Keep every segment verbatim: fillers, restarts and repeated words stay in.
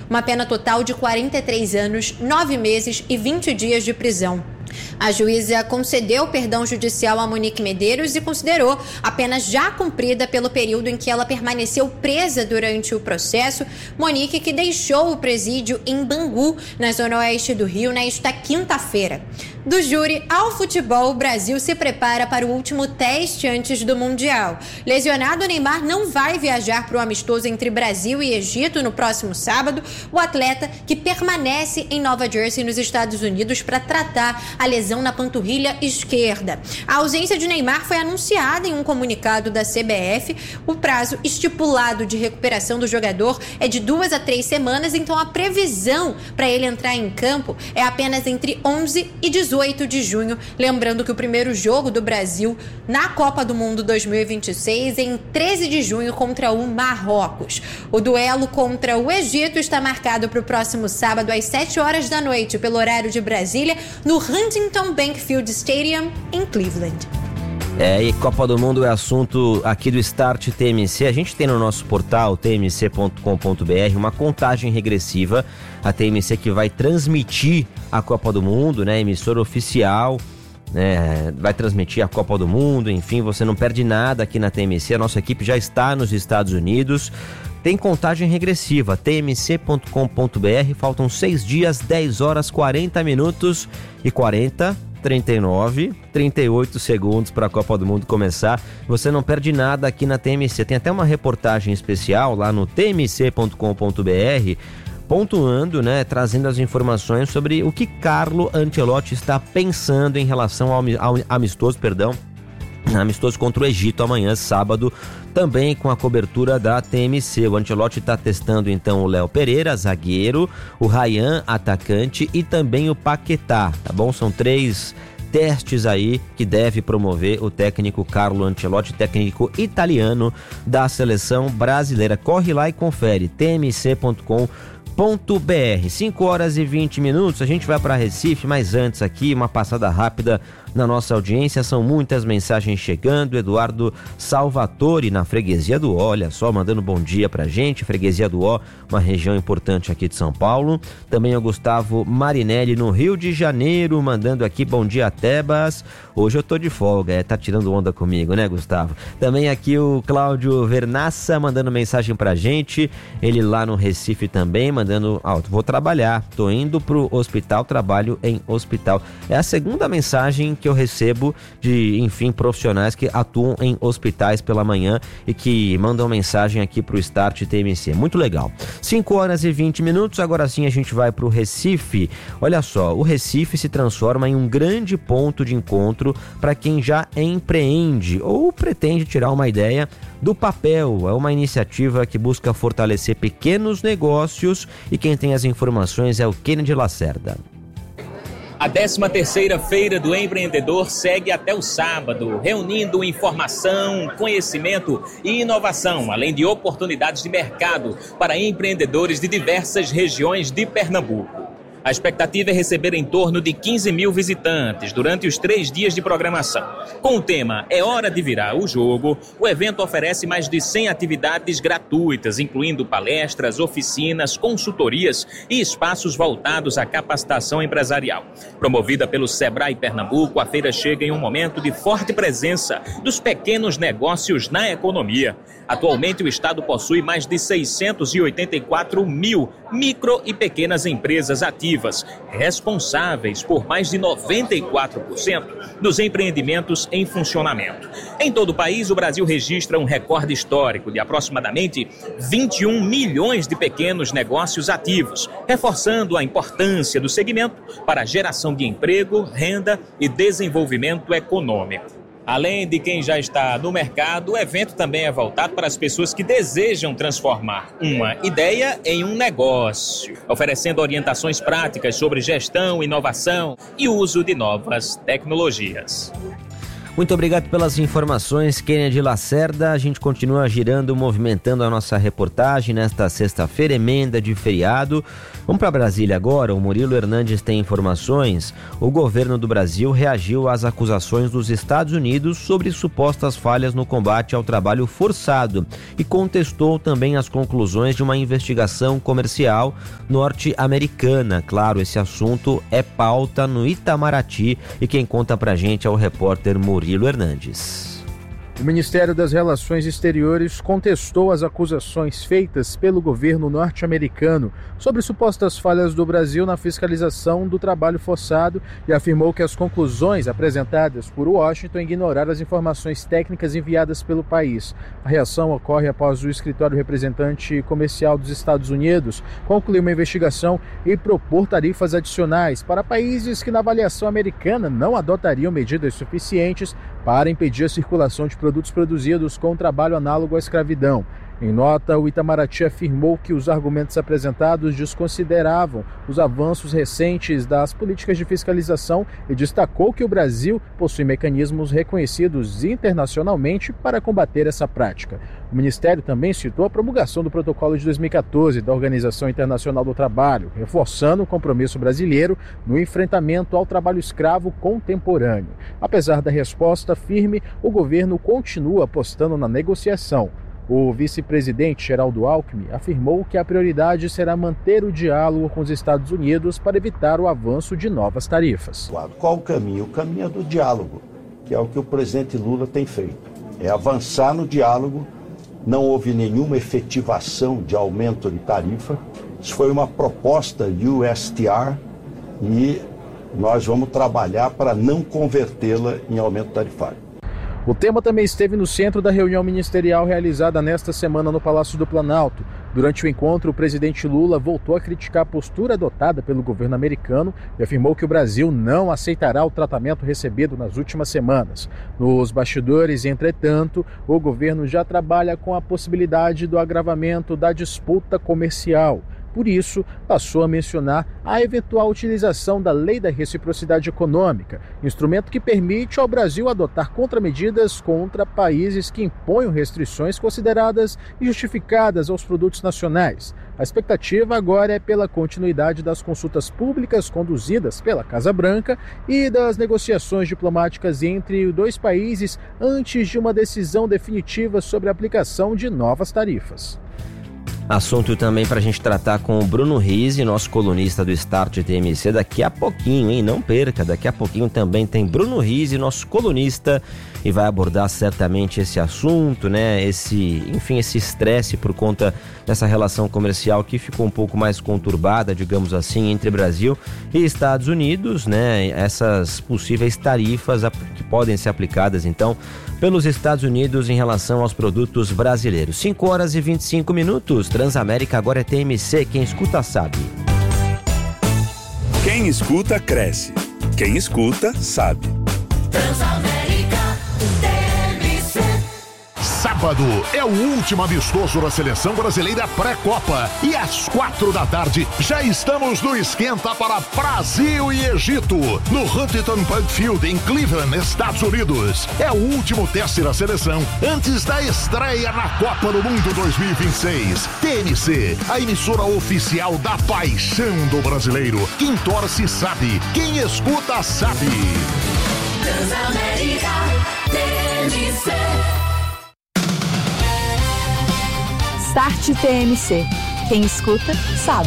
uma pena total de quarenta e três anos, nove meses e vinte dias de prisão. A juíza concedeu perdão judicial a Monique Medeiros e considerou a pena já cumprida pelo período em que ela permaneceu presa durante o processo. Monique, que deixou o presídio em Bangu, na zona oeste do Rio, nesta quinta-feira. Do júri ao futebol, o Brasil se prepara para o último teste antes do Mundial. Lesionado, Neymar não vai viajar para o amistoso entre Brasil e Egito no próximo sábado. O atleta, que permanece em Nova Jersey, nos Estados Unidos, para tratar a lesão na panturrilha esquerda. A ausência de Neymar foi anunciada em um comunicado da C B F. O prazo estipulado de recuperação do jogador é de duas a três semanas, então a previsão para ele entrar em campo é apenas entre onze e dezoito de junho. Lembrando que o primeiro jogo do Brasil na Copa do Mundo dois mil e vinte e seis é em treze de junho contra o Marrocos. O duelo contra o Egito está marcado para o próximo sábado às sete horas da noite, pelo horário de Brasília, no Huntington Bank Field Stadium, em Cleveland. É, e Copa do Mundo é assunto aqui do Start T M C. A gente tem no nosso portal t m c ponto com ponto b r uma contagem regressiva. A T M C que vai transmitir a Copa do Mundo, né? Emissora oficial, né? Vai transmitir a Copa do Mundo. Enfim, você não perde nada aqui na T M C. A nossa equipe já está nos Estados Unidos. Tem contagem regressiva, t m c ponto com ponto b r. Faltam seis dias, dez horas, quarenta minutos e quarenta, trinta e nove, trinta e oito segundos para a Copa do Mundo começar. Você não perde nada aqui na T M C. Tem até uma reportagem especial lá no t m c ponto com ponto b r, pontuando, né, trazendo as informações sobre o que Carlo Ancelotti está pensando em relação ao, ao amistoso, perdão, amistoso contra o Egito amanhã, sábado, também com a cobertura da T M C. O Ancelotti está testando então o Léo Pereira, zagueiro, o Ryan, atacante, e também o Paquetá, tá bom? São três testes aí que deve promover o técnico Carlo Ancelotti, técnico italiano da seleção brasileira. Corre lá e confere, t m c ponto com ponto b r. cinco horas e vinte minutos, a gente vai para Recife, mas antes aqui uma passada rápida na nossa audiência. São muitas mensagens chegando. Eduardo Salvatore, na Freguesia do Ó, olha só, mandando bom dia pra gente. Freguesia do Ó, uma região importante aqui de São Paulo. Também o Gustavo Marinelli, no Rio de Janeiro, mandando aqui bom dia, Tebas. Hoje eu tô de folga, é, tá tirando onda comigo, né, Gustavo? Também aqui o Cláudio Vernassa, mandando mensagem pra gente. Ele lá no Recife também, mandando, ó, vou trabalhar, tô indo pro hospital, trabalho em hospital. É a segunda mensagem que eu recebo de, enfim, profissionais que atuam em hospitais pela manhã e que mandam mensagem aqui pro Start T M C. Muito legal. cinco horas e vinte minutos, agora sim a gente vai pro Recife. Olha só, o Recife se transforma em um grande ponto de encontro para quem já empreende ou pretende tirar uma ideia do papel. É uma iniciativa que busca fortalecer pequenos negócios e quem tem as informações é o Kennedy Lacerda. A décima terceira Feira do Empreendedor segue até o sábado, reunindo informação, conhecimento e inovação, além de oportunidades de mercado para empreendedores de diversas regiões de Pernambuco. A expectativa é receber em torno de quinze mil visitantes durante os três dias de programação. Com o tema É Hora de Virar o Jogo, o evento oferece mais de cem atividades gratuitas, incluindo palestras, oficinas, consultorias e espaços voltados à capacitação empresarial. Promovida pelo Sebrae Pernambuco, a feira chega em um momento de forte presença dos pequenos negócios na economia. Atualmente, o Estado possui mais de seiscentos e oitenta e quatro mil micro e pequenas empresas ativas, responsáveis por mais de noventa e quatro por cento dos empreendimentos em funcionamento. Em todo o país, o Brasil registra um recorde histórico de aproximadamente vinte e um milhões de pequenos negócios ativos, reforçando a importância do segmento para a geração de emprego, renda e desenvolvimento econômico. Além de quem já está no mercado, o evento também é voltado para as pessoas que desejam transformar uma ideia em um negócio, oferecendo orientações práticas sobre gestão, inovação e uso de novas tecnologias. Muito obrigado pelas informações, Kennedy Lacerda. A gente continua girando, movimentando a nossa reportagem nesta sexta-feira, emenda de feriado. Vamos para Brasília agora. O Murilo Hernandes tem informações. O governo do Brasil reagiu às acusações dos Estados Unidos sobre supostas falhas no combate ao trabalho forçado e contestou também as conclusões de uma investigação comercial norte-americana. Claro, esse assunto é pauta no Itamaraty e quem conta pra gente é o repórter Murilo Hernandes. O Ministério das Relações Exteriores contestou as acusações feitas pelo governo norte-americano sobre supostas falhas do Brasil na fiscalização do trabalho forçado e afirmou que as conclusões apresentadas por Washington ignoraram as informações técnicas enviadas pelo país. A reação ocorre após o escritório representante comercial dos Estados Unidos concluir uma investigação e propor tarifas adicionais para países que, na avaliação americana, não adotariam medidas suficientes para impedir a circulação de produtos produzidos com trabalho análogo à escravidão. Em nota, o Itamaraty afirmou que os argumentos apresentados desconsideravam os avanços recentes das políticas de fiscalização e destacou que o Brasil possui mecanismos reconhecidos internacionalmente para combater essa prática. O Ministério também citou a promulgação do Protocolo de dois mil e catorze da Organização Internacional do Trabalho, reforçando o compromisso brasileiro no enfrentamento ao trabalho escravo contemporâneo. Apesar da resposta firme, o governo continua apostando na negociação. O vice-presidente Geraldo Alckmin afirmou que a prioridade será manter o diálogo com os Estados Unidos para evitar o avanço de novas tarifas. Qual o caminho? O caminho é do diálogo, que é o que o presidente Lula tem feito. É avançar no diálogo, não houve nenhuma efetivação de aumento de tarifa. Isso foi uma proposta U S T R e nós vamos trabalhar para não convertê-la em aumento tarifário. O tema também esteve no centro da reunião ministerial realizada nesta semana no Palácio do Planalto. Durante o encontro, o presidente Lula voltou a criticar a postura adotada pelo governo americano e afirmou que o Brasil não aceitará o tratamento recebido nas últimas semanas. Nos bastidores, entretanto, o governo já trabalha com a possibilidade do agravamento da disputa comercial. Por isso, passou a mencionar a eventual utilização da Lei da Reciprocidade Econômica, instrumento que permite ao Brasil adotar contramedidas contra países que imponham restrições consideradas injustificadas aos produtos nacionais. A expectativa agora é pela continuidade das consultas públicas conduzidas pela Casa Branca e das negociações diplomáticas entre os dois países antes de uma decisão definitiva sobre a aplicação de novas tarifas. Assunto também para a gente tratar com o Bruno Rizzi, nosso colunista do Start T M C, daqui a pouquinho, hein? Não perca, daqui a pouquinho também tem Bruno Rizzi, nosso colunista, e vai abordar certamente esse assunto, né? Esse, enfim, esse estresse por conta dessa relação comercial que ficou um pouco mais conturbada, digamos assim, entre Brasil e Estados Unidos, né? Essas possíveis tarifas que podem ser aplicadas, então, pelos Estados Unidos em relação aos produtos brasileiros. cinco horas e vinte e cinco minutos. Transamérica agora é T M C. Quem escuta sabe. Quem escuta cresce. Quem escuta sabe. Transamérica T M C. Sábado é o último amistoso da seleção brasileira pré-copa e às quatro da tarde já estamos no esquenta para Brasil e Egito no Huntington Park Field em Cleveland, Estados Unidos. É o último teste da seleção antes da estreia na Copa do Mundo dois mil e vinte e seis. T M C, a emissora oficial da paixão do brasileiro. Quem torce sabe, quem escuta sabe. Transamérica T M C. Start T M C. Quem escuta, sabe.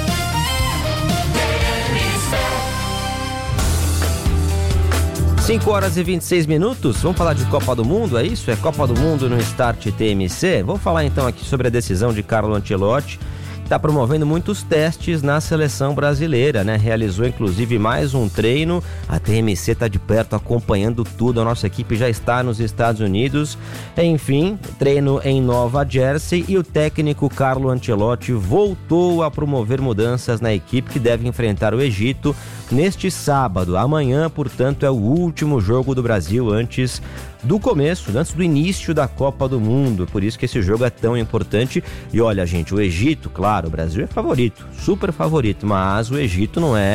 cinco horas e vinte e seis minutos. Vamos falar de Copa do Mundo, é isso? É Copa do Mundo no Start T M C? Vamos falar então aqui sobre a decisão de Carlo Ancelotti. Está promovendo muitos testes na seleção brasileira, né? Realizou inclusive mais um treino. A T M C está de perto acompanhando tudo. A nossa equipe já está nos Estados Unidos. Enfim, treino em Nova Jersey e o técnico Carlo Ancelotti voltou a promover mudanças na equipe que deve enfrentar o Egito neste sábado. Amanhã, portanto, é o último jogo do Brasil antes do começo, antes do início da Copa do Mundo. Por isso que esse jogo é tão importante. E olha, gente, o Egito, claro, o Brasil é favorito, super favorito, mas o Egito não é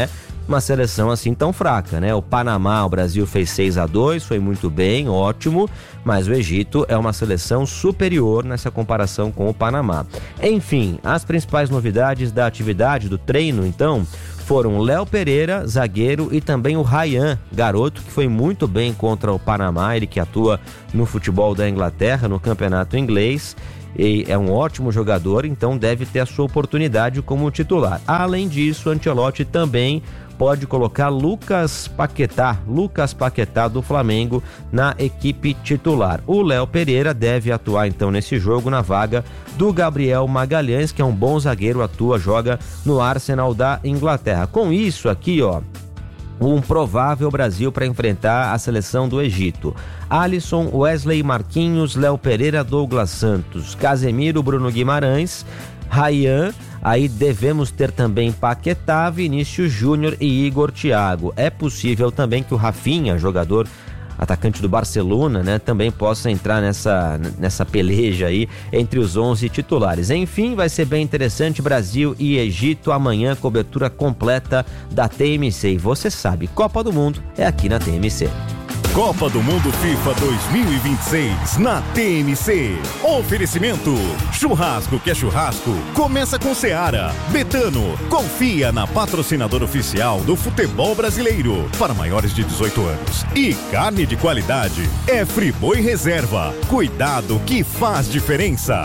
uma seleção assim tão fraca, né? O Panamá, o Brasil fez seis a dois, foi muito bem, ótimo, mas o Egito é uma seleção superior nessa comparação com o Panamá. Enfim, as principais novidades da atividade, do treino, então, foram Léo Pereira, zagueiro, e também o Ryan, garoto, que foi muito bem contra o Panamá, ele que atua no futebol da Inglaterra, no campeonato inglês, e é um ótimo jogador, então deve ter a sua oportunidade como titular. Além disso, Ancelotti também pode colocar Lucas Paquetá, Lucas Paquetá do Flamengo na equipe titular. O Léo Pereira deve atuar então nesse jogo na vaga do Gabriel Magalhães, que é um bom zagueiro, atua, joga no Arsenal da Inglaterra. Com isso aqui, ó, um provável Brasil para enfrentar a seleção do Egito: Alisson, Wesley, Marquinhos, Léo Pereira, Douglas Santos, Casemiro, Bruno Guimarães, Ryan. Aí devemos ter também Paquetá, Vinícius Júnior e Igor Thiago. É possível também que o Rafinha, jogador atacante do Barcelona, né, também possa entrar nessa, nessa peleja aí entre os onze titulares. Enfim, vai ser bem interessante. Brasil e Egito amanhã, cobertura completa da T M C. E você sabe, Copa do Mundo é aqui na T M C. Copa do Mundo FIFA dois mil e vinte e seis na T M C. Oferecimento: churrasco que é churrasco, começa com Seara. Betano, confia na patrocinadora oficial do futebol brasileiro para maiores de dezoito anos. E carne de qualidade é Friboi Reserva. Cuidado que faz diferença.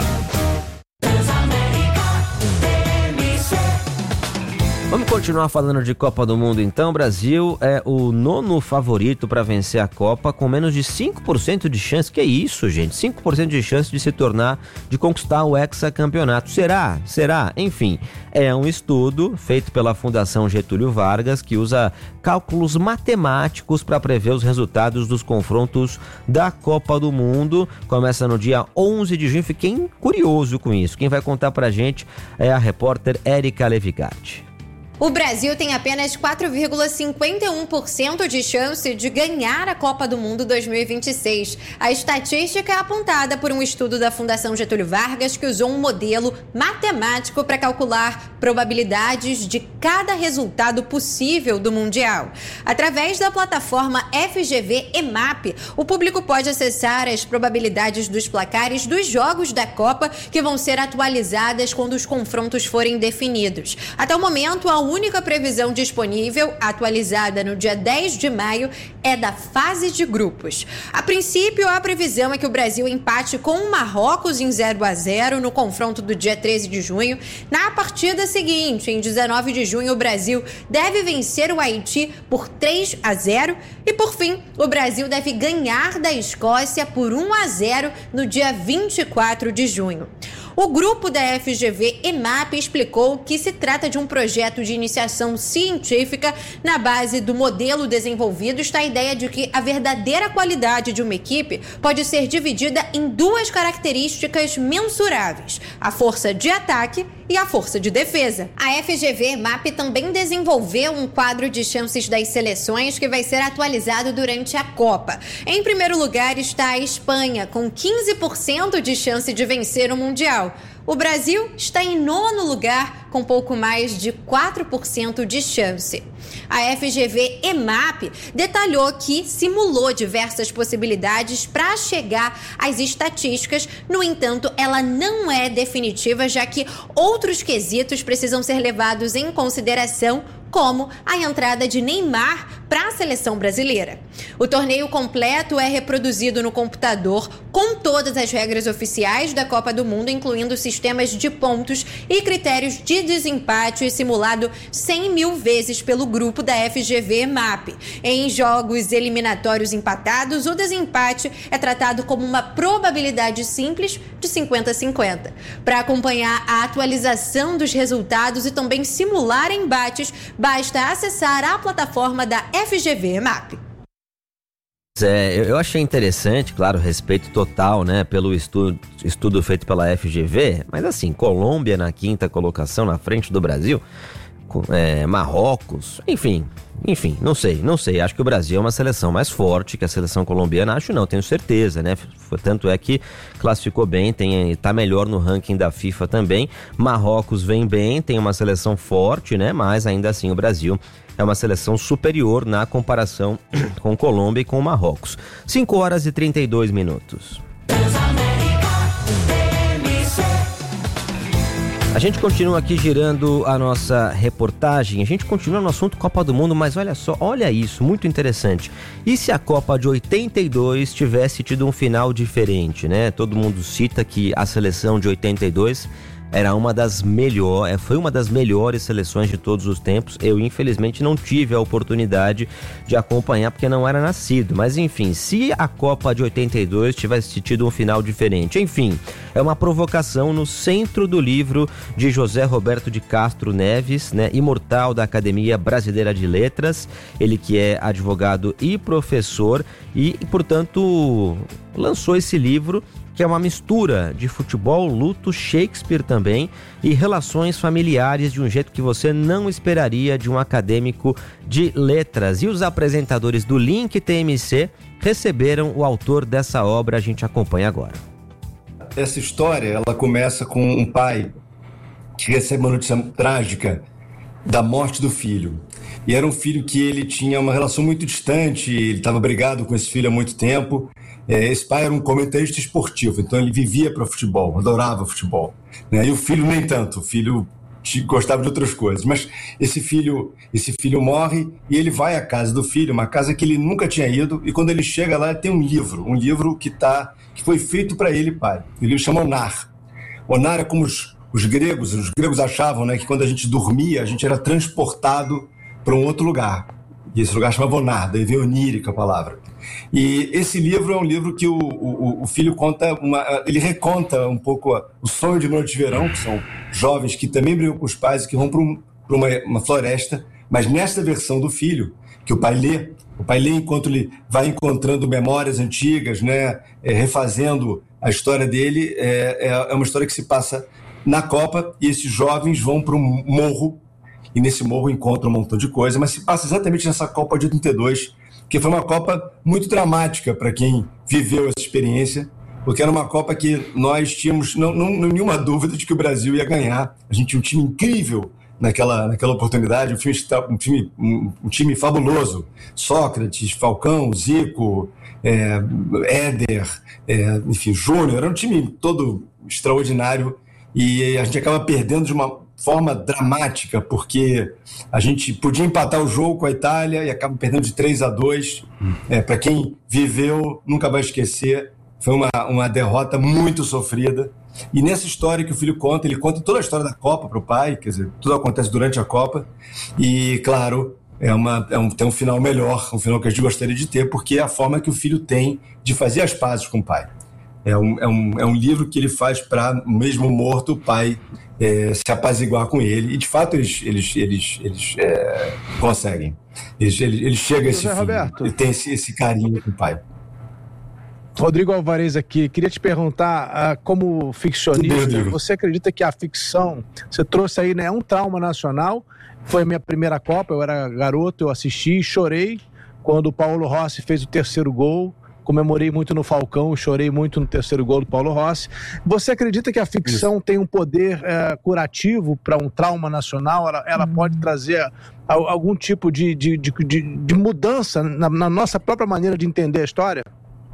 Vamos continuar falando de Copa do Mundo então. O Brasil é o nono favorito para vencer a Copa, com menos de cinco por cento de chance. Que é isso, gente? cinco por cento de chance de se tornar, de conquistar o hexacampeonato. Será? Será? Enfim, é um estudo feito pela Fundação Getúlio Vargas, que usa cálculos matemáticos para prever os resultados dos confrontos da Copa do Mundo. Começa no dia onze de junho. Fiquei curioso com isso. Quem vai contar pra gente é a repórter Érica Levigatti. O Brasil tem apenas quatro vírgula cinquenta e um por cento de chance de ganhar a Copa do Mundo dois mil e vinte e seis. A estatística é apontada por um estudo da Fundação Getúlio Vargas, que usou um modelo matemático para calcular probabilidades de cada resultado possível do Mundial. Através da plataforma F G V E M A P, o público pode acessar as probabilidades dos placares dos jogos da Copa, que vão ser atualizadas quando os confrontos forem definidos. Até o momento, a única previsão disponível, atualizada no dia dez de maio, é da fase de grupos. A princípio, a previsão é que o Brasil empate com o Marrocos em zero a zero no confronto do dia treze de junho. Na partida seguinte, em dezenove de junho, o Brasil deve vencer o Haiti por três a zero. E, por fim, o Brasil deve ganhar da Escócia por um a zero no dia vinte e quatro de junho. O grupo da F G V E M A P explicou que se trata de um projeto de iniciação científica. Na base do modelo desenvolvido está a ideia de que a verdadeira qualidade de uma equipe pode ser dividida em duas características mensuráveis: a força de ataque e a força de defesa. A F G V E M A P também desenvolveu um quadro de chances das seleções que vai ser atualizado durante a Copa. Em primeiro lugar está a Espanha, com quinze por cento de chance de vencer o Mundial. O Brasil está em nono lugar, com pouco mais de quatro por cento de chance. A F G V E M A P detalhou que simulou diversas possibilidades para chegar às estatísticas. No entanto, ela não é definitiva, já que outros quesitos precisam ser levados em consideração, como a entrada de Neymar para a seleção brasileira. O torneio completo é reproduzido no computador com todas as regras oficiais da Copa do Mundo, incluindo sistemas de pontos e critérios de desempate, simulado cem mil vezes pelo grupo da F G V E M A P. Em jogos eliminatórios empatados, o desempate é tratado como uma probabilidade simples de cinquenta a cinquenta. Para acompanhar a atualização dos resultados e também simular embates, basta acessar a plataforma da F G V E M A P. É, eu achei interessante, claro, respeito total, né, pelo estudo, estudo feito pela F G V, mas assim, Colômbia na quinta colocação, na frente do Brasil, é, Marrocos, enfim, enfim, não sei, não sei. Acho que o Brasil é uma seleção mais forte que a seleção colombiana. Acho não, tenho certeza, né? Tanto é que classificou bem, tem, tá melhor no ranking da FIFA também. Marrocos vem bem, tem uma seleção forte, né? Mas ainda assim o Brasil é uma seleção superior na comparação com Colômbia e com Marrocos. cinco horas e trinta e dois minutos. A gente continua aqui girando a nossa reportagem, a gente continua no assunto Copa do Mundo, mas olha só, olha isso, muito interessante. E se a Copa de oitenta e dois tivesse tido um final diferente, né? Todo mundo cita que a seleção de oitenta e dois era uma das melhores, foi uma das melhores seleções de todos os tempos. Eu, infelizmente, não tive a oportunidade de acompanhar porque não era nascido. Mas, enfim, se a Copa de oitenta e dois tivesse tido um final diferente, enfim, é uma provocação no centro do livro de José Roberto de Castro Neves, né, imortal da Academia Brasileira de Letras, ele que é advogado e professor e, portanto, lançou esse livro que é uma mistura de futebol, luto, Shakespeare também e relações familiares de um jeito que você não esperaria de um acadêmico de letras. E os apresentadores do Link T M C receberam o autor dessa obra, a gente acompanha agora. Essa história, ela começa com um pai que recebe uma notícia trágica da morte do filho. E era um filho que ele tinha uma relação muito distante, ele estava brigado com esse filho há muito tempo. Esse pai era um comentarista esportivo, então ele vivia para futebol, adorava futebol, né? E o filho nem tanto, o filho gostava de outras coisas. Mas esse filho, esse filho morre e ele vai à casa do filho, uma casa que ele nunca tinha ido, e quando ele chega lá tem um livro, um livro que, tá, que foi feito para ele, pai. O livro chama Onar. Onar é como os, os gregos, os gregos achavam, né, que quando a gente dormia, a gente era transportado para um outro lugar. E esse lugar chamava Onar, daí veio onírica a palavra. E esse livro é um livro que o, o, o filho conta, uma, ele reconta um pouco o sonho de noite de verão, que são jovens que também brigam com os pais e que vão para um, uma, uma floresta, mas nesta versão do filho, que o pai lê, o pai lê enquanto ele vai encontrando memórias antigas, né, é, refazendo a história dele, é, é uma história que se passa na Copa e esses jovens vão para um morro e nesse morro encontram um montão de coisa, mas se passa exatamente nessa Copa de oitenta e dois, que foi uma Copa muito dramática para quem viveu essa experiência, porque era uma Copa que nós tínhamos não, não, nenhuma dúvida de que o Brasil ia ganhar. A gente tinha um time incrível naquela, naquela oportunidade, um time, um, time, um, um time fabuloso. Sócrates, Falcão, Zico, é, Éder, é, enfim, Júnior, era um time todo extraordinário e a gente acaba perdendo de uma forma dramática, porque a gente podia empatar o jogo com a Itália e acaba perdendo de três a dois. É, para quem viveu, nunca vai esquecer, foi uma, uma derrota muito sofrida. E nessa história que o filho conta, ele conta toda a história da Copa para o pai, quer dizer, tudo acontece durante a Copa. E, claro, é uma, é um, tem um final melhor, um final que a gente gostaria de ter, porque é a forma que o filho tem de fazer as pazes com o pai. É um, é um, é um livro que ele faz para, mesmo morto, o pai é, se apaziguar com ele. E, de fato, eles, eles, eles, eles é, conseguem. Eles, ele, ele chega a esse fim. Roberto. Ele tem esse, esse carinho com o pai. Rodrigo Alvarez aqui. Queria te perguntar, como ficcionista, bem, você acredita que a ficção, você trouxe aí, né, um trauma nacional? Foi a minha primeira Copa, eu era garoto, eu assisti, chorei quando o Paulo Rossi fez o terceiro gol. Comemorei muito no Falcão, chorei muito no terceiro gol do Paulo Rossi. Você acredita que a ficção Isso. tem um poder é, curativo para um trauma nacional? Ela, ela hum. pode trazer a, a, algum tipo de, de, de, de, de mudança na, na nossa própria maneira de entender a história?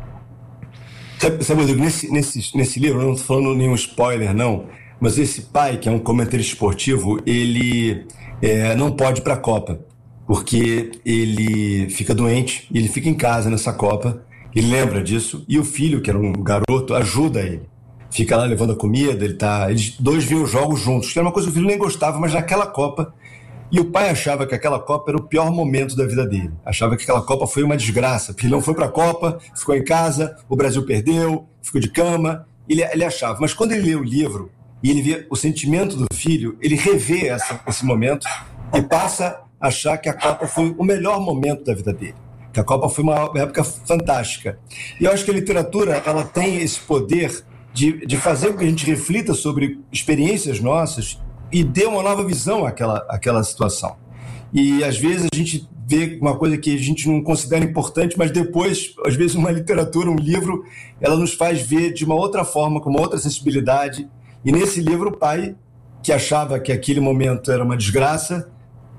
Sabe, sabe Rodrigo, nesse, nesse, nesse livro, eu não estou falando nenhum spoiler, não, mas esse pai, que é um comentarista esportivo, ele é, não pode ir para a Copa, porque ele fica doente e ele fica em casa nessa Copa. Ele lembra disso, e o filho, que era um garoto, ajuda ele. Fica lá levando a comida, ele tá, eles dois viam os jogos juntos, que era uma coisa que o filho nem gostava, mas naquela Copa, e o pai achava que aquela Copa era o pior momento da vida dele. Achava que aquela Copa foi uma desgraça, porque ele não foi para a Copa, ficou em casa, o Brasil perdeu, ficou de cama, ele, ele achava. Mas quando ele lê o livro, e ele vê o sentimento do filho, ele revê essa, esse momento, e passa a achar que a Copa foi o melhor momento da vida dele. Que a Copa foi uma época fantástica. E eu acho que a literatura, ela tem esse poder de, de fazer com que a gente reflita sobre experiências nossas e dê uma nova visão àquela, àquela situação. E às vezes a gente vê uma coisa que a gente não considera importante, mas depois, às vezes uma literatura, um livro, ela nos faz ver de uma outra forma, com uma outra sensibilidade. E nesse livro, o pai, que achava que aquele momento era uma desgraça,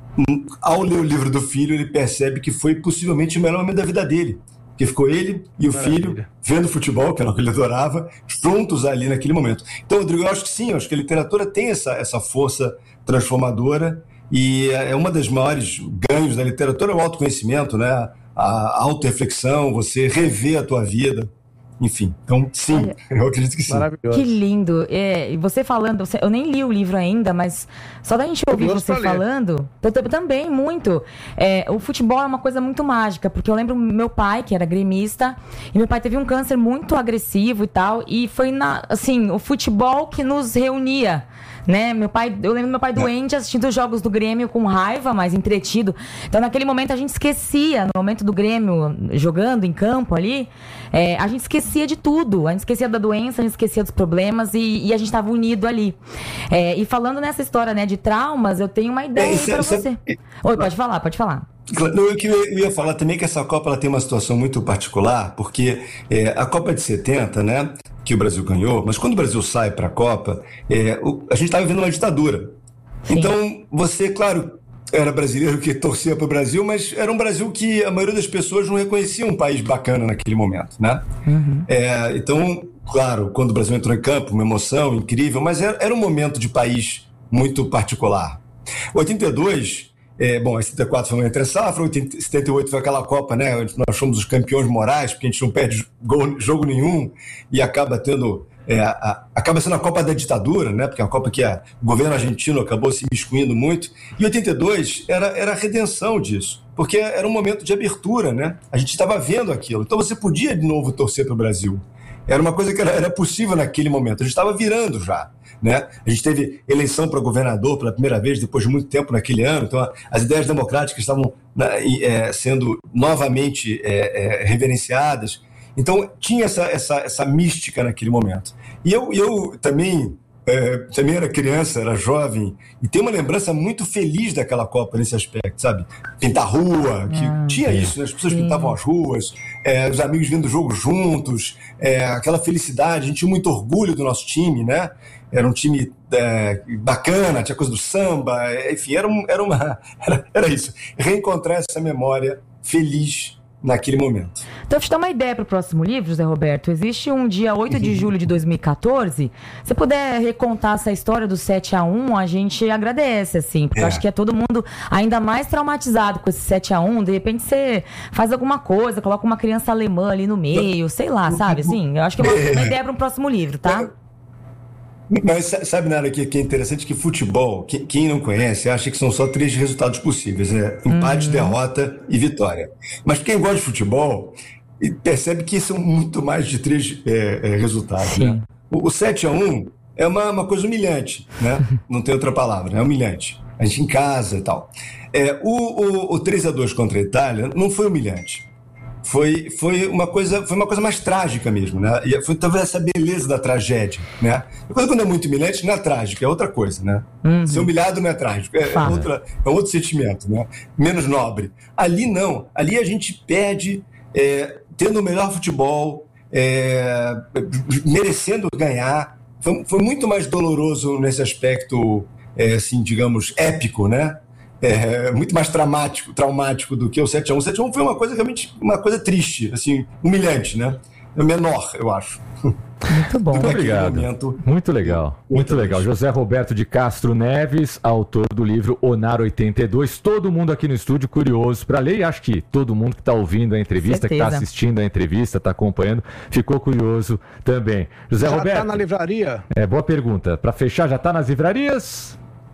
ao ler o livro do filho, ele percebe que foi possivelmente o melhor momento da vida dele. Que ficou ele e o Maravilha. filho vendo futebol, que era o que ele adorava, juntos ali naquele momento. Então, Rodrigo, eu acho que sim, eu acho que a literatura tem essa, essa força transformadora, e é uma das maiores ganhos da literatura é o autoconhecimento, né? A autorreflexão, você rever a tua vida. Enfim, então sim, Olha, eu acredito que sim. Maravilhoso. Que lindo. É, e você falando, você, eu nem li o livro ainda, mas só da gente ouvir você falando, eu, eu, também muito. É, o futebol é uma coisa muito mágica, porque eu lembro meu pai, que era gremista, e meu pai teve um câncer muito agressivo e tal, e foi na, assim, o futebol que nos reunia. Né? Meu pai, eu lembro do meu pai doente assistindo os jogos do Grêmio com raiva, mas entretido. Então naquele momento a gente esquecia, no momento do Grêmio jogando em campo ali, é, a gente esquecia de tudo. A gente esquecia da doença, a gente esquecia dos problemas e, e a gente estava unido ali. É, e falando nessa história, né, de traumas, eu tenho uma ideia é, para você. É... Oi, pode falar, pode falar. Eu, eu ia falar também que essa Copa ela tem uma situação muito particular, porque é, a Copa de setenta, né, que o Brasil ganhou, mas quando o Brasil sai para a Copa, é, o, a gente estava vivendo uma ditadura. Sim. Então, você, claro, era brasileiro que torcia para o Brasil, mas era um Brasil que a maioria das pessoas não reconhecia um país bacana naquele momento, né? Uhum. É, então, claro, quando o Brasil entrou em campo, uma emoção incrível, mas era, era um momento de país muito particular. oitenta e dois... É, bom, a setenta e quatro foi uma entre safra, setenta e oito foi aquela Copa, né? Onde nós fomos os campeões morais, porque a gente não perde gol, jogo nenhum e acaba tendo. É, a, acaba sendo a Copa da ditadura, né? Porque é a Copa que a, o governo argentino acabou se miscuindo muito. E oitenta e dois era, era a redenção disso, porque era um momento de abertura, né? A gente estava vendo aquilo. Então você podia de novo torcer para o Brasil. Era uma coisa que era, era possível naquele momento. A gente estava virando já. Né? A gente teve eleição para governador pela primeira vez depois de muito tempo naquele ano, então a, as ideias democráticas estavam é, sendo novamente é, é, reverenciadas, então tinha essa, essa, essa mística naquele momento. E eu, eu também, é, também era criança, era jovem, e tenho uma lembrança muito feliz daquela Copa nesse aspecto, sabe? Pintar rua, que ah, tinha sim. isso, né? As pessoas sim. pintavam as ruas, é, os amigos vendo o jogo juntos, é, aquela felicidade, a gente tinha muito orgulho do nosso time, né? Era um time é, bacana, tinha coisa do samba, enfim, era, um, era, uma, era, era isso. Reencontrar essa memória feliz naquele momento. Então, eu te dar uma ideia para o próximo livro, José Roberto. Existe um dia oito de julho de dois mil e quatorze. Se puder recontar essa história do sete a um, a gente agradece, assim, porque é. eu acho que é todo mundo ainda mais traumatizado com esse sete a um. De repente você faz alguma coisa, coloca uma criança alemã ali no meio, sei lá, sabe? Assim, eu acho que é uma, uma ideia para um próximo livro, tá? Mas sabe nada que, que é interessante? Que futebol, que, quem não conhece, acha que são só três resultados possíveis, né? Empate, uhum. derrota e vitória. Mas quem gosta de futebol percebe que são muito mais de três é, é, resultados, né? O, o sete a um é uma, uma coisa humilhante, né? Não tem outra palavra, é humilhante. A gente em casa e tal. É, o, o, o três a dois contra a Itália não foi humilhante. Foi, foi, uma coisa, foi uma coisa mais trágica mesmo, né? E foi talvez essa beleza da tragédia, né? Depois, quando é muito humilhante, não é trágico, é outra coisa, né? Uhum. Ser humilhado não é trágico, é, é, outra, é outro sentimento, né? Menos nobre. Ali não, ali a gente perde é, tendo o melhor futebol, é, merecendo ganhar. Foi, foi muito mais doloroso nesse aspecto, é, assim, digamos, épico, né? É, muito mais traumático, traumático do que o sete a um. O sete a um foi uma coisa realmente, uma coisa triste, assim, humilhante, né? Menor, eu acho. Muito bom. Muito obrigado. Momento. Muito legal, muito legal. José Roberto de Castro Neves, autor do livro Onar oitenta e dois. Todo mundo aqui no estúdio curioso para ler, e acho que todo mundo que está ouvindo a entrevista, Certeza. que está assistindo a entrevista, está acompanhando, ficou curioso também. José já Roberto. Já está na livraria? É, boa pergunta. Para fechar, já está nas livrarias?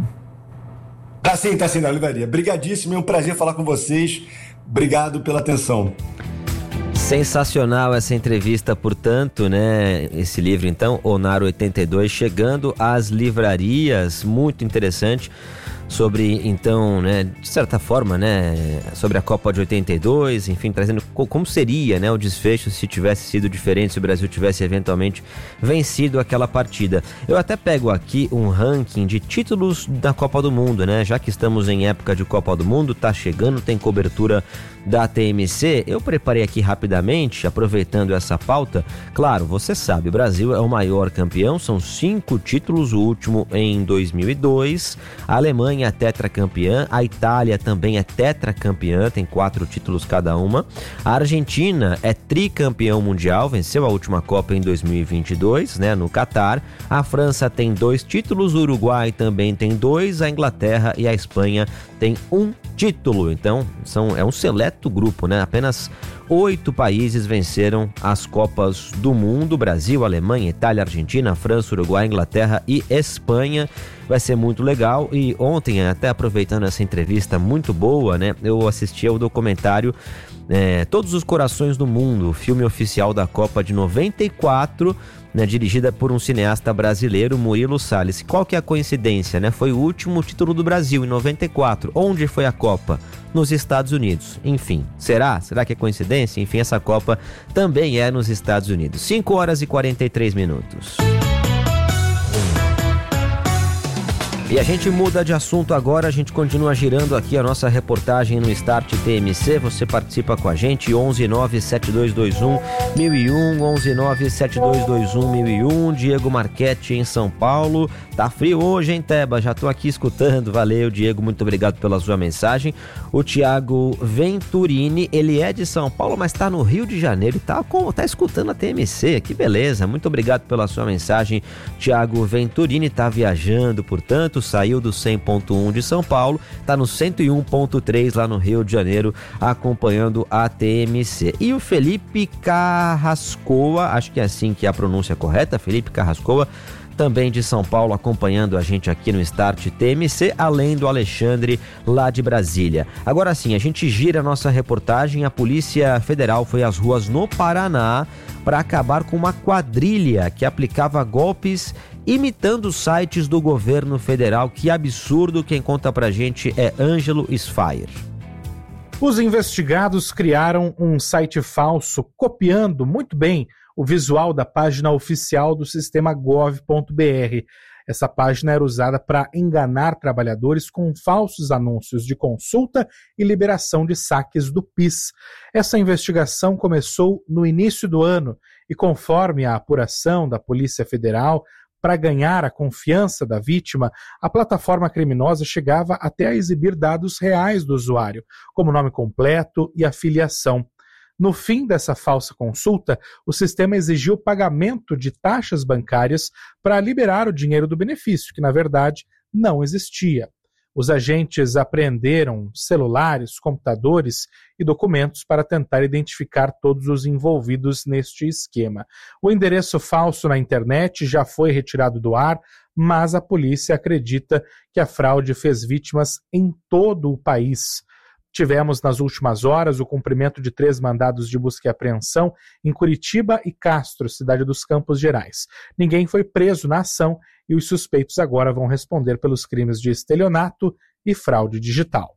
Tá sim, tá sim, na livraria. Brigadíssimo, é um prazer falar com vocês. Obrigado pela atenção. Sensacional essa entrevista, portanto, né? Esse livro, então, Onar oitenta e dois, chegando às livrarias. Muito interessante. sobre, então, né, de certa forma, né, sobre a Copa de oitenta e dois, enfim, trazendo co- como seria, né, o desfecho se tivesse sido diferente, se o Brasil tivesse eventualmente vencido aquela partida. Eu até pego aqui um ranking de títulos da Copa do Mundo, né, já que estamos em época de Copa do Mundo, tá chegando, tem cobertura da T M C, eu preparei aqui rapidamente, aproveitando essa pauta. Claro, você sabe, o Brasil é o maior campeão, são cinco títulos, o último em dois mil e dois, a Alemanha é tetracampeã, a Itália também é tetracampeã, tem quatro títulos cada uma, a Argentina é tricampeão mundial, venceu a última Copa em dois mil e vinte e dois, né, no Catar, a França tem dois títulos, o Uruguai também tem dois, a Inglaterra e a Espanha tem um título, então são, é um seleto grupo, né? Apenas oito países venceram as Copas do Mundo: Brasil, Alemanha, Itália, Argentina, França, Uruguai, Inglaterra e Espanha. Vai ser muito legal. E ontem, até aproveitando essa entrevista muito boa, né? Eu assisti ao documentário é, Todos os Corações do Mundo, filme oficial da Copa de noventa e quatro, né, dirigida por um cineasta brasileiro, Murilo Salles. Qual que é a coincidência, né? Foi o último título do Brasil em noventa e quatro. Onde foi a Copa? Nos Estados Unidos. Enfim, será? Será que é coincidência? Enfim, essa Copa também é nos Estados Unidos. cinco horas e quarenta e três minutos. E a gente muda de assunto agora, a gente continua girando aqui a nossa reportagem no Start T M C. Você participa com a gente, onze nove sete dois dois um mil e um, onze nove sete dois dois um mil e um. Diego Marchetti em São Paulo. Tá frio hoje, hein, Teba? Já tô aqui escutando. Valeu, Diego, muito obrigado pela sua mensagem. O Thiago Venturini, ele é de São Paulo, mas tá no Rio de Janeiro e tá, com, tá escutando a T M C. Que beleza, muito obrigado pela sua mensagem. Thiago Venturini tá viajando, portanto, saiu do cem ponto um de São Paulo, está no cento e um ponto três lá no Rio de Janeiro, acompanhando a T M C. E o Felipe Carrascoa, acho que é assim que é a pronúncia correta, Felipe Carrascoa, também de São Paulo, acompanhando a gente aqui no Start T M C, além do Alexandre lá de Brasília. Agora sim, a gente gira a nossa reportagem. A Polícia Federal foi às ruas no Paraná para acabar com uma quadrilha que aplicava golpes imitando os sites do governo federal. Que absurdo. Quem conta pra gente é Ângelo Sfire. Os investigados criaram um site falso copiando muito bem o visual da página oficial do sistema gov ponto br. Essa página era usada para enganar trabalhadores com falsos anúncios de consulta e liberação de saques do PIS. Essa investigação começou no início do ano e, conforme a apuração da Polícia Federal, para ganhar a confiança da vítima, a plataforma criminosa chegava até a exibir dados reais do usuário, como nome completo e afiliação. No fim dessa falsa consulta, o sistema exigiu o pagamento de taxas bancárias para liberar o dinheiro do benefício, que na verdade não existia. Os agentes apreenderam celulares, computadores e documentos para tentar identificar todos os envolvidos neste esquema. O endereço falso na internet já foi retirado do ar, mas a polícia acredita que a fraude fez vítimas em todo o país. Tivemos nas últimas horas o cumprimento de três mandados de busca e apreensão em Curitiba e Castro, cidade dos Campos Gerais. Ninguém foi preso na ação e os suspeitos agora vão responder pelos crimes de estelionato e fraude digital.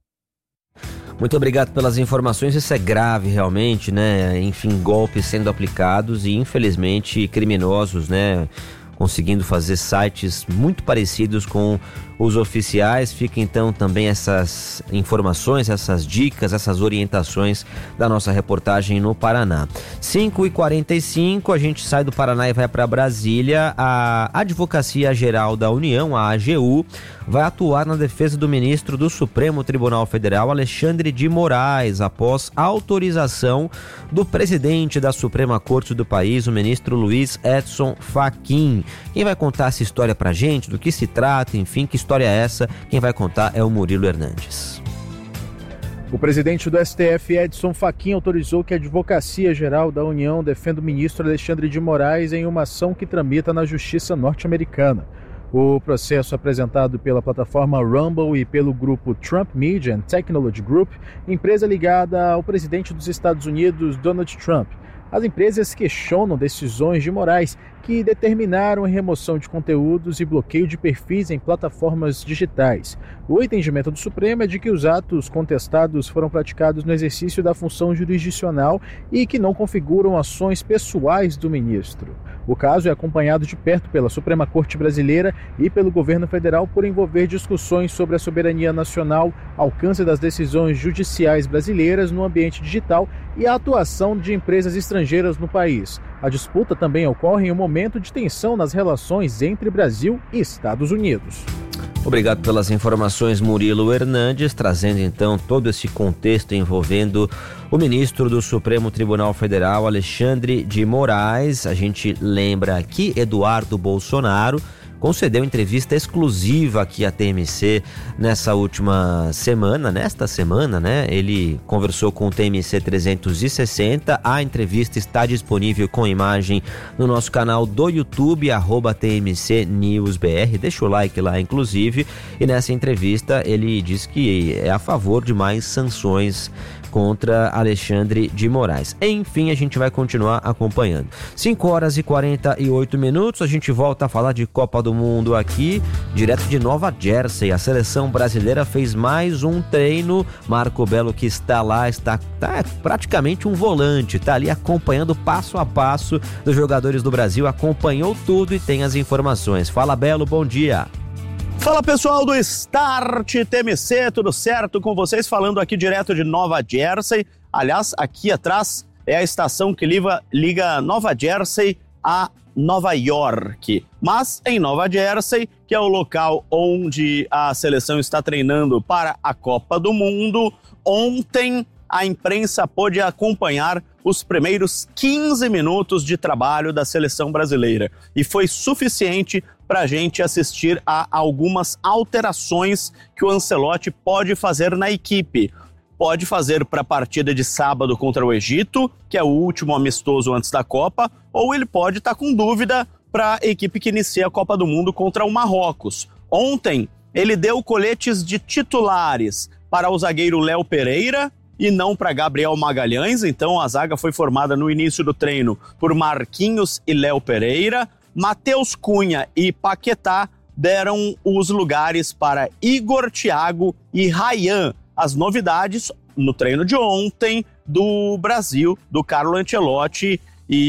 Muito obrigado pelas informações. Isso é grave realmente, né? Enfim, golpes sendo aplicados e infelizmente criminosos, né? Conseguindo fazer sites muito parecidos com os oficiais. Fica então também essas informações, essas dicas, essas orientações da nossa reportagem no Paraná. cinco e quarenta e cinco, a gente sai do Paraná e vai para Brasília. A Advocacia Geral da União, a A G U, vai atuar na defesa do ministro do Supremo Tribunal Federal, Alexandre de Moraes, após autorização do presidente da Suprema Corte do país, o ministro Luiz Edson Fachin. Quem vai contar essa história pra gente, do que se trata, enfim, que história é essa? Quem vai contar é o Murilo Hernandes. O presidente do S T F, Edson Fachin, autorizou que a Advocacia Geral da União defenda o ministro Alexandre de Moraes em uma ação que tramita na Justiça norte-americana. O processo apresentado pela plataforma Rumble e pelo grupo Trump Media and Technology Group, empresa ligada ao presidente dos Estados Unidos, Donald Trump. As empresas questionam decisões de Moraes que determinaram a remoção de conteúdos e bloqueio de perfis em plataformas digitais. O entendimento do Supremo é de que os atos contestados foram praticados no exercício da função jurisdicional e que não configuram ações pessoais do ministro. O caso é acompanhado de perto pela Suprema Corte Brasileira e pelo governo federal por envolver discussões sobre a soberania nacional, alcance das decisões judiciais brasileiras no ambiente digital e a atuação de empresas estrangeiras no país. A disputa também ocorre em um momento de tensão nas relações entre Brasil e Estados Unidos. Obrigado pelas informações, Murilo Hernandes, trazendo então todo esse contexto envolvendo o ministro do Supremo Tribunal Federal, Alexandre de Moraes. A gente lembra aqui, Eduardo Bolsonaro concedeu entrevista exclusiva aqui à T M C nessa última semana, nesta semana, né? Ele conversou com o T M C trezentos e sessenta. A entrevista está disponível com imagem no nosso canal do YouTube, arroba T M C News B R. Deixa o like lá, inclusive. E nessa entrevista ele diz que é a favor de mais sanções contra Alexandre de Moraes. Enfim, a gente vai continuar acompanhando. cinco horas e quarenta e oito minutos, a gente volta a falar de Copa do Mundo aqui, direto de Nova Jersey. A seleção brasileira fez mais um treino. Marco Belo, que está lá, está tá praticamente um volante, está ali acompanhando passo a passo dos jogadores do Brasil, acompanhou tudo e tem as informações. Fala, Belo, bom dia. Fala, pessoal do Start T M C, tudo certo com vocês? Falando aqui direto de Nova Jersey. Aliás, aqui atrás é a estação que liga, liga Nova Jersey a Nova York. Mas em Nova Jersey, que é o local onde a seleção está treinando para a Copa do Mundo, ontem a imprensa pôde acompanhar os primeiros quinze minutos de trabalho da seleção brasileira. E foi suficiente para a gente assistir a algumas alterações que o Ancelotti pode fazer na equipe. Pode fazer para a partida de sábado contra o Egito, que é o último amistoso antes da Copa, ou ele pode estar com dúvida para a equipe que inicia a Copa do Mundo contra o Marrocos. Ontem, ele deu coletes de titulares para o zagueiro Léo Pereira e não para Gabriel Magalhães. Então a zaga foi formada no início do treino por Marquinhos e Léo Pereira. Matheus Cunha e Paquetá deram os lugares para Igor, Thiago e Ryan. As novidades no treino de ontem do Brasil, do Carlo Ancelotti,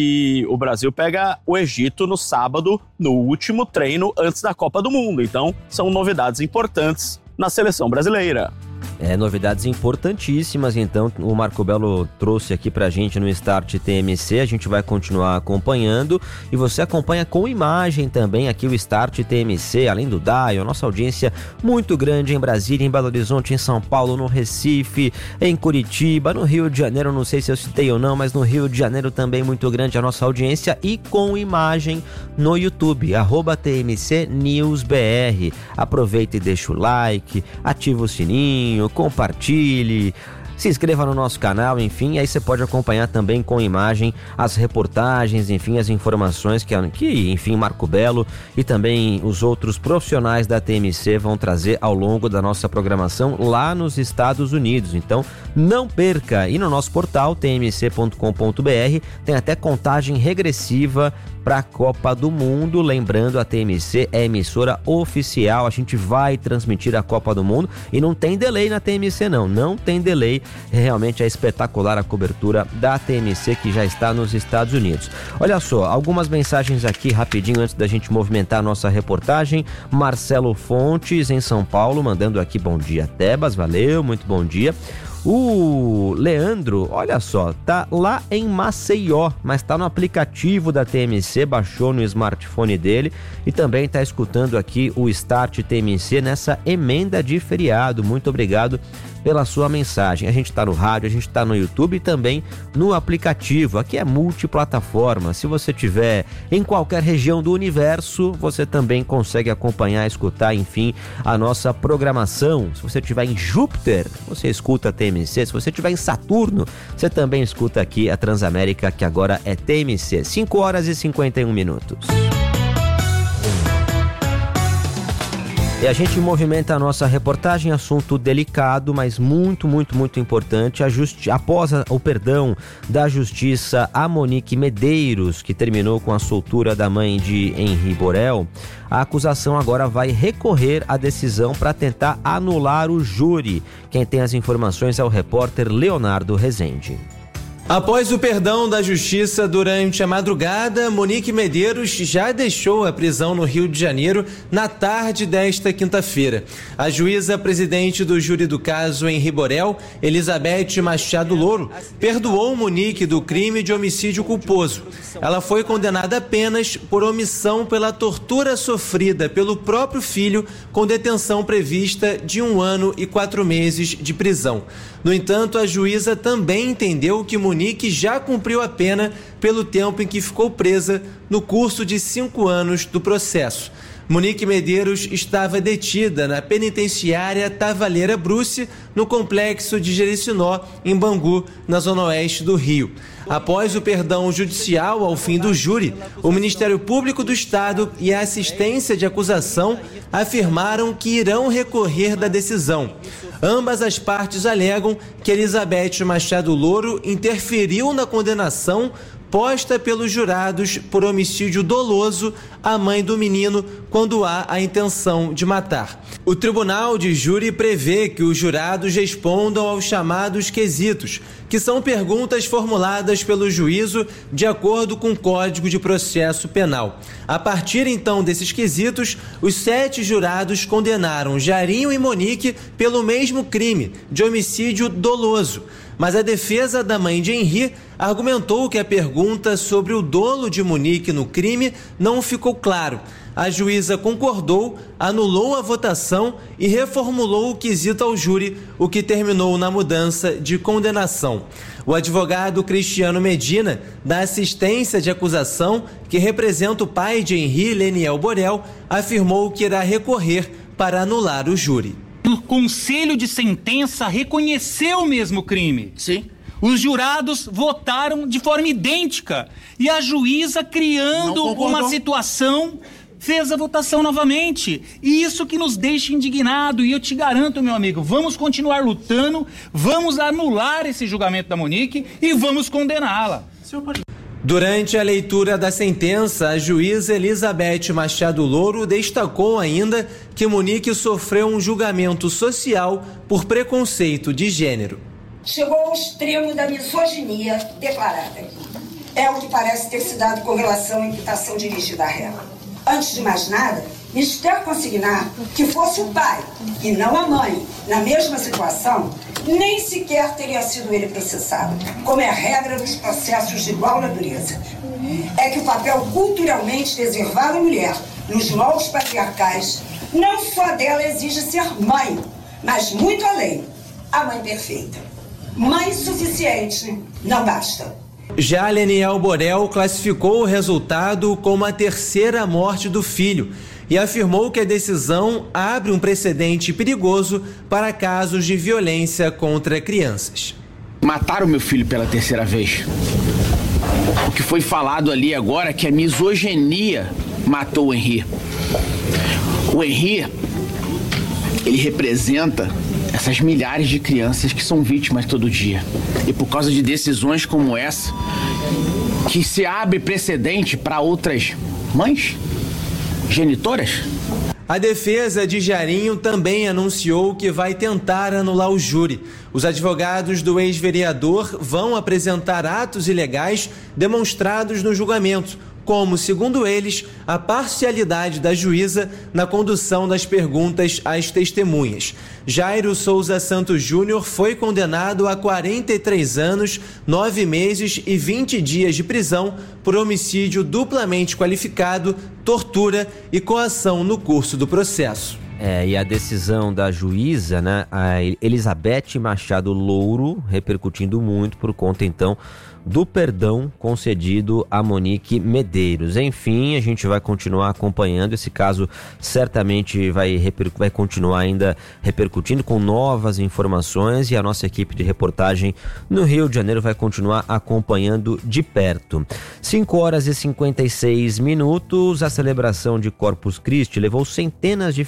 e o Brasil pega o Egito no sábado, no último treino antes da Copa do Mundo. Então são novidades importantes na seleção brasileira. É, novidades importantíssimas, então o Marco Belo trouxe aqui pra gente no Start T M C, a gente vai continuar acompanhando e você acompanha com imagem também aqui o Start T M C, além do Dial, nossa audiência muito grande em Brasília, em Belo Horizonte, em São Paulo, no Recife, em Curitiba, no Rio de Janeiro, não sei se eu citei ou não, mas no Rio de Janeiro também muito grande a nossa audiência e com imagem no YouTube, arroba T M C News B R. Aproveita e deixa o like, ativa o sininho, compartilhe, se inscreva no nosso canal, enfim, aí você pode acompanhar também com imagem as reportagens, enfim, as informações que, que, enfim, Marco Belo e também os outros profissionais da T M C vão trazer ao longo da nossa programação lá nos Estados Unidos. Então, não perca! E no nosso portal, t m c ponto com ponto b r, tem até contagem regressiva para a Copa do Mundo. Lembrando, a T M C é emissora oficial, a gente vai transmitir a Copa do Mundo e não tem delay na T M C não, não tem delay, realmente é espetacular a cobertura da T M C que já está nos Estados Unidos. Olha só, algumas mensagens aqui rapidinho antes da gente movimentar a nossa reportagem. Marcelo Fontes em São Paulo, mandando aqui bom dia Tebas, valeu, muito bom dia. O Leandro, olha só, tá lá em Maceió, mas tá no aplicativo da T M C, baixou no smartphone dele e também tá escutando aqui o Start T M C nessa emenda de feriado. Muito obrigado pela sua mensagem. A gente tá no rádio, a gente tá no YouTube e também no aplicativo. Aqui é multiplataforma. Se você tiver em qualquer região do universo, você também consegue acompanhar, escutar, enfim, a nossa programação. Se você tiver em Júpiter, você escuta a T M C. Se você tiver em Saturno, você também escuta aqui a Transamérica, que agora é T M C. cinco horas e cinquenta e um minutos. E a gente movimenta a nossa reportagem, assunto delicado, mas muito, muito, muito importante. A justi- Após a, o perdão da justiça a Monique Medeiros, que terminou com a soltura da mãe de Henri Borel, a acusação agora vai recorrer à decisão para tentar anular o júri. Quem tem as informações é o repórter Leonardo Rezende. Após o perdão da justiça durante a madrugada, Monique Medeiros já deixou a prisão no Rio de Janeiro na tarde desta quinta-feira. A juíza presidente do júri do caso Henri Borel, Elizabeth Machado Louro, perdoou Monique do crime de homicídio culposo. Ela foi condenada apenas por omissão pela tortura sofrida pelo próprio filho, com detenção prevista de um ano e quatro meses de prisão. No entanto, a juíza também entendeu que Monique já cumpriu a pena pelo tempo em que ficou presa no curso de cinco anos do processo. Monique Medeiros estava detida na penitenciária Tavaleira Bruce, no complexo de Jericinó, em Bangu, na zona oeste do Rio. Após o perdão judicial ao fim do júri, o Ministério Público do Estado e a assistência de acusação afirmaram que irão recorrer da decisão. Ambas as partes alegam que Elizabeth Machado Louro interferiu na condenação posta pelos jurados por homicídio doloso à mãe do menino quando há a intenção de matar. O tribunal de júri prevê que os jurados respondam aos chamados quesitos, que são perguntas formuladas pelo juízo de acordo com o Código de Processo Penal. A partir então desses quesitos, os sete jurados condenaram Jarinho e Monique pelo mesmo crime de homicídio doloso. Mas a defesa da mãe de Henri argumentou que a pergunta sobre o dolo de Monique no crime não ficou claro. A juíza concordou, anulou a votação e reformulou o quesito ao júri, o que terminou na mudança de condenação. O advogado Cristiano Medina, da assistência de acusação, que representa o pai de Henri, Leniel Borel, afirmou que irá recorrer para anular o júri. O conselho de sentença reconheceu o mesmo crime. Sim. Os jurados votaram de forma idêntica e a juíza, criando uma situação, fez a votação novamente. E isso que nos deixa indignado. E eu te garanto, meu amigo, vamos continuar lutando, vamos anular esse julgamento da Monique e vamos condená-la. Senhor pode... Durante a leitura da sentença, a juíza Elizabeth Machado Louro destacou ainda que Monique sofreu um julgamento social por preconceito de gênero. Chegou ao extremo da misoginia declarada. É o que parece ter se dado com relação à imputação dirigida a ela. Antes de mais nada, Mister consignar que fosse o pai e não a mãe, na mesma situação, nem sequer teria sido ele processado, como é a regra dos processos de igual natureza. É que o papel culturalmente reservado à mulher, nos moldes patriarcais, não só dela exige ser mãe, mas muito além, a mãe perfeita. Mãe suficiente não basta. Já Leniel Borel classificou o resultado como a terceira morte do filho e afirmou que a decisão abre um precedente perigoso para casos de violência contra crianças. Mataram meu filho pela terceira vez. O que foi falado ali agora é que a misoginia matou o Henri. O Henri, ele representa essas milhares de crianças que são vítimas todo dia. E por causa de decisões como essa, que se abre precedente para outras mães, genitoras. A defesa de Jarinho também anunciou que vai tentar anular o júri. Os advogados do ex-vereador vão apresentar atos ilegais demonstrados no julgamento, como, segundo eles, a parcialidade da juíza na condução das perguntas às testemunhas. Jairo Souza Santos Júnior foi condenado a quarenta e três anos, nove meses e vinte dias de prisão por homicídio duplamente qualificado, tortura e coação no curso do processo. É, e a decisão da juíza, né, a Elizabeth Machado Louro, repercutindo muito por conta, então, do perdão concedido a Monique Medeiros. Enfim, a gente vai continuar acompanhando esse caso, certamente vai, reper... vai continuar ainda repercutindo com novas informações, e a nossa equipe de reportagem no Rio de Janeiro vai continuar acompanhando de perto. cinco horas e cinquenta e seis minutos, a celebração de Corpus Christi levou centenas de fiéis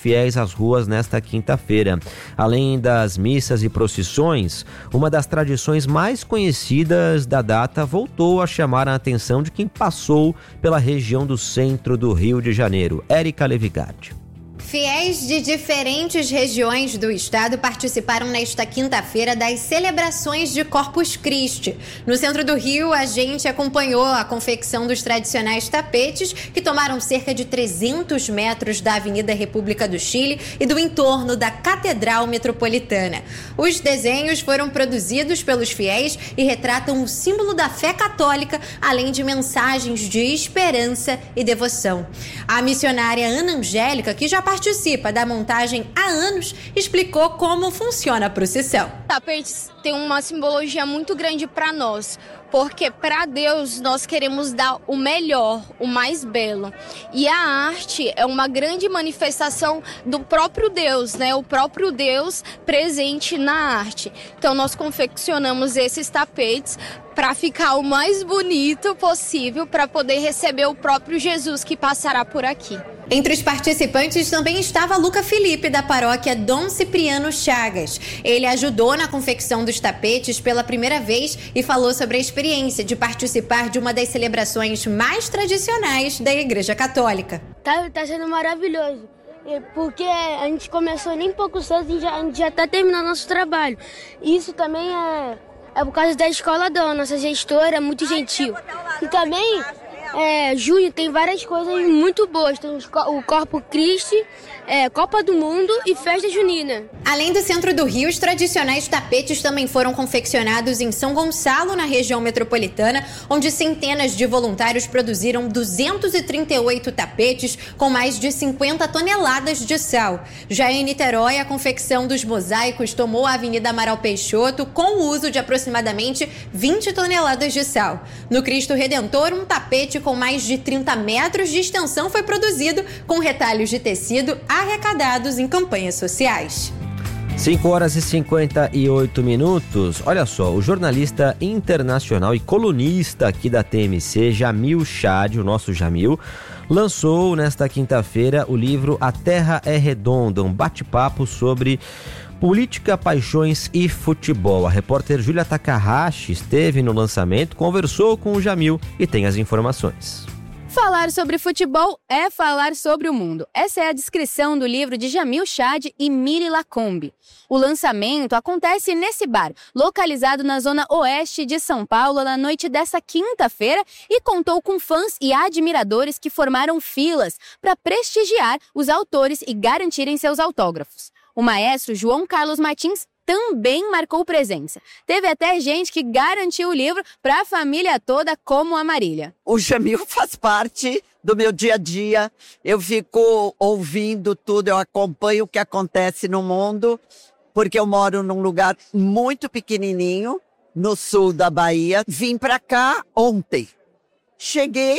às ruas nesta quinta-feira. Além das missas e procissões, uma das tradições mais conhecidas da data voltou a chamar a atenção de quem passou pela região do centro do Rio de Janeiro. Érica Levigardi. Fiéis de diferentes regiões do estado participaram nesta quinta-feira das celebrações de Corpus Christi. No centro do Rio, a gente acompanhou a confecção dos tradicionais tapetes, que tomaram cerca de trezentos metros da Avenida República do Chile e do entorno da Catedral Metropolitana. Os desenhos foram produzidos pelos fiéis e retratam o símbolo da fé católica, além de mensagens de esperança e devoção. A missionária Ana Angélica, que já participa da montagem há anos, explicou como funciona a procissão. Tapetes tem uma simbologia muito grande para nós, porque para Deus nós queremos dar o melhor, o mais belo. E a arte é uma grande manifestação do próprio Deus, né? O próprio Deus presente na arte. Então nós confeccionamos esses tapetes para ficar o mais bonito possível, para poder receber o próprio Jesus que passará por aqui. Entre os participantes também estava Luca Felipe, da paróquia Dom Cipriano Chagas. Ele ajudou na confecção dos tapetes pela primeira vez e falou sobre a experiência de participar de uma das celebrações mais tradicionais da Igreja Católica. Tá, tá sendo maravilhoso, porque a gente começou nem pouco cedo e já, a gente já está terminando nosso trabalho. Isso também é, é por causa da escola da nossa gestora, muito gentil. E também... É, junho tem várias coisas muito boas, tem o Corpus Christi, é, Copa do Mundo e Festa Junina. Além do centro do Rio, os tradicionais tapetes também foram confeccionados em São Gonçalo, na região metropolitana, onde centenas de voluntários produziram duzentos e trinta e oito tapetes com mais de cinquenta toneladas de sal. Já em Niterói, a confecção dos mosaicos tomou a Avenida Amaral Peixoto com o uso de aproximadamente vinte toneladas de sal. No Cristo Redentor, um tapete com mais de trinta metros de extensão foi produzido com retalhos de tecido arrecadados em campanhas sociais. cinco horas e cinquenta e oito minutos. Olha só, o jornalista internacional e colunista aqui da T M C, Jamil Chad, o nosso Jamil, lançou nesta quinta-feira o livro A Terra é Redonda, um bate-papo sobre política, paixões e futebol. A repórter Júlia Takahashi esteve no lançamento, conversou com o Jamil e tem as informações. Falar sobre futebol é falar sobre o mundo. Essa é a descrição do livro de Jamil Chad e Miri Lacombe. O lançamento acontece nesse bar, localizado na zona oeste de São Paulo, na noite dessa quinta-feira, e contou com fãs e admiradores que formaram filas para prestigiar os autores e garantirem seus autógrafos. O maestro João Carlos Martins também marcou presença. Teve até gente que garantiu o livro para a família toda, como a Marília. O Jamil faz parte do meu dia a dia. Eu fico ouvindo tudo, eu acompanho o que acontece no mundo, porque eu moro num lugar muito pequenininho, no sul da Bahia. Vim para cá ontem. Cheguei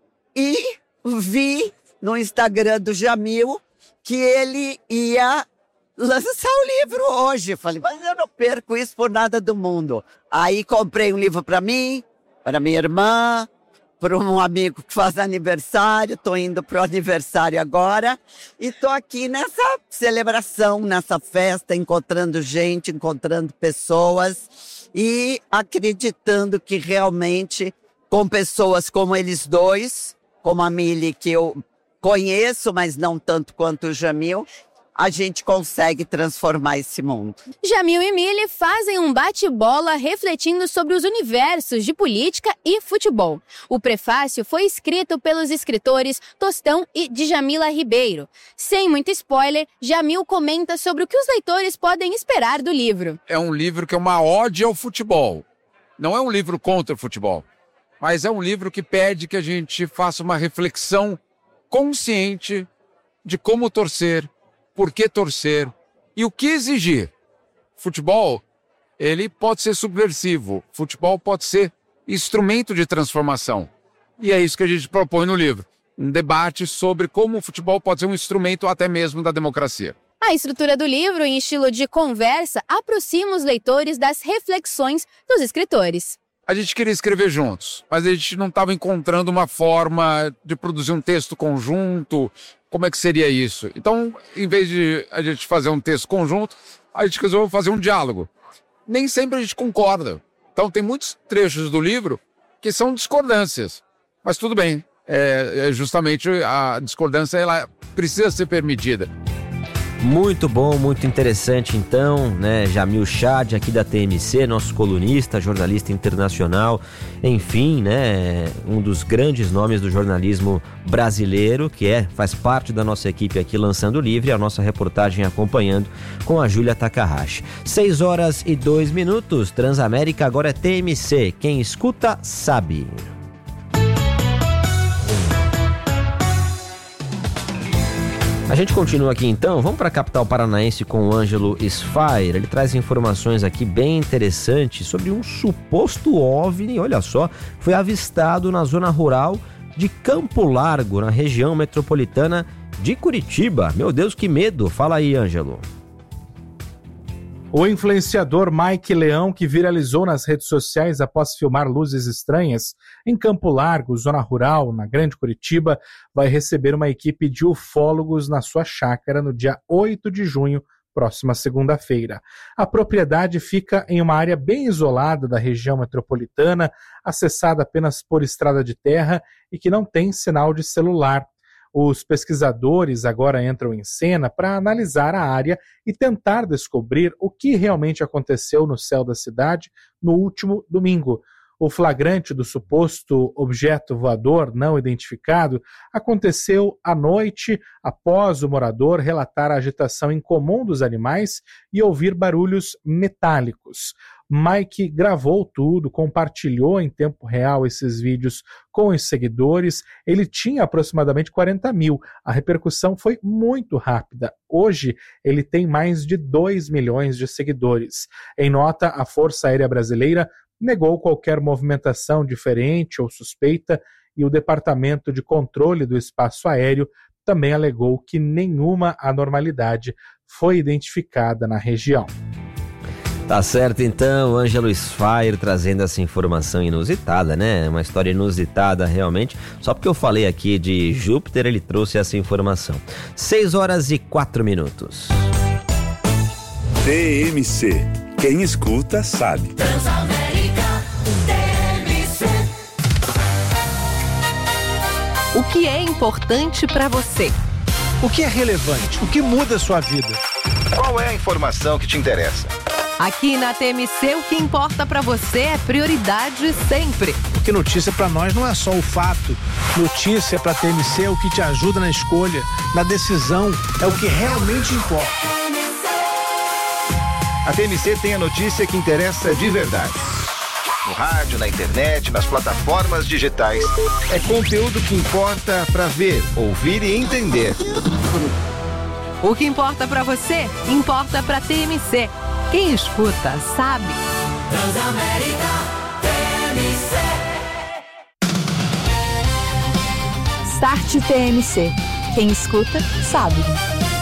e vi no Instagram do Jamil que ele ia lançar o livro hoje. Falei, mas eu não perco isso por nada do mundo. Aí comprei um livro para mim, para minha irmã, para um amigo que faz aniversário. Estou indo para o aniversário agora. E estou aqui nessa celebração, nessa festa, encontrando gente, encontrando pessoas e acreditando que realmente, com pessoas como eles dois, como a Mili, que eu conheço, mas não tanto quanto o Jamil, a gente consegue transformar esse mundo. Jamil e Mili fazem um bate-bola refletindo sobre os universos de política e futebol. O prefácio foi escrito pelos escritores Tostão e Djamila Ribeiro. Sem muito spoiler, Jamil comenta sobre o que os leitores podem esperar do livro. É um livro que é uma ode ao futebol. Não é um livro contra o futebol, mas é um livro que pede que a gente faça uma reflexão consciente de como torcer, por que torcer e o que exigir. Futebol, ele pode ser subversivo. Futebol pode ser instrumento de transformação. E é isso que a gente propõe no livro. Um debate sobre como o futebol pode ser um instrumento até mesmo da democracia. A estrutura do livro, em estilo de conversa, aproxima os leitores das reflexões dos escritores. a gente queria escrever juntos, mas a gente não estava encontrando uma forma de produzir um texto conjunto. Como é que seria isso? Então, em vez de a gente fazer um texto conjunto, a gente resolveu fazer um diálogo. Nem sempre a gente concorda. Então, tem muitos trechos do livro que são discordâncias. Mas tudo bem, é, é justamente a discordância ela precisa ser permitida. Muito bom, muito interessante então, né? Jamil Chad aqui da T M C, nosso colunista, jornalista internacional, enfim, né? Um dos grandes nomes do jornalismo brasileiro, que é, faz parte da nossa equipe aqui lançando o livro, e a nossa reportagem acompanhando com a Júlia Takahashi. seis horas e dois minutos, Transamérica agora é T M C, quem escuta sabe. A gente continua aqui então, vamos para a capital paranaense com o Ângelo Sfair. Ele traz informações aqui bem interessantes sobre um suposto OVNI, olha só, foi avistado na zona rural de Campo Largo, na região metropolitana de Curitiba. Meu Deus, que medo! Fala aí, Ângelo. O influenciador Mike Leão, que viralizou nas redes sociais após filmar luzes estranhas em Campo Largo, zona rural, na Grande Curitiba, vai receber uma equipe de ufólogos na sua chácara no dia oito de junho, próxima segunda-feira. A propriedade fica em uma área bem isolada da região metropolitana, acessada apenas por estrada de terra e que não tem sinal de celular. Os pesquisadores agora entram em cena para analisar a área e tentar descobrir o que realmente aconteceu no céu da cidade no último domingo. O flagrante do suposto objeto voador não identificado aconteceu à noite após o morador relatar a agitação incomum dos animais e ouvir barulhos metálicos. Mike gravou tudo, compartilhou em tempo real esses vídeos com os seguidores. Ele tinha aproximadamente quarenta mil. A repercussão foi muito rápida. Hoje, ele tem mais de dois milhões de seguidores. Em nota, a Força Aérea Brasileira negou qualquer movimentação diferente ou suspeita e o Departamento de Controle do Espaço Aéreo também alegou que nenhuma anormalidade foi identificada na região. Tá certo então, Ângelo Sfair trazendo essa informação inusitada, né? Uma história inusitada realmente. Só porque eu falei aqui de Júpiter, ele trouxe essa informação. seis horas e quatro minutos. T M C. Quem escuta sabe. Transamérica T M C. O que é importante para você? O que é relevante? O que muda a sua vida? Qual é a informação que te interessa? Aqui na T M C, o que importa para você é prioridade sempre. Porque notícia para nós não é só o fato. Notícia para a T M C é o que te ajuda na escolha, na decisão, é o que realmente importa. A T M C tem a notícia que interessa de verdade. No rádio, na internet, nas plataformas digitais. É conteúdo que importa para ver, ouvir e entender. O que importa para você, importa para a T M C. Quem escuta, sabe. Transamérica T M C. Start T M C. Quem escuta, sabe.